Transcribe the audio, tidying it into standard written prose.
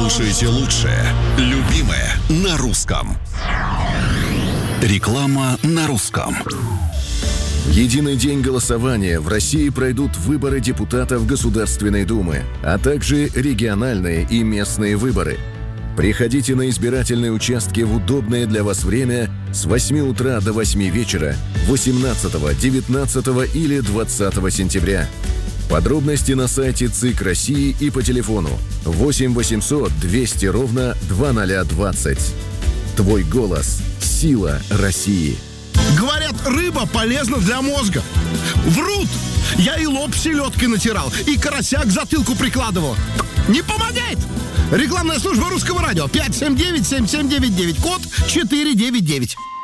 слушаете лучшее, любимое на русском. Реклама на русском. В единый день голосования в России пройдут выборы депутатов Государственной Думы, а также региональные и местные выборы. Приходите на избирательные участки в удобное для вас время с 8 утра до 8 вечера 18, 19 или 20 сентября. Подробности на сайте ЦИК России и по телефону 8 800 200 ровно 2020. Твой голос – сила России. Говорят, рыба полезна для мозга. Врут! Я и лоб селедкой натирал, и карася к затылку прикладывал. Не помогает! Рекламная служба Русского радио 579-7799, код 499.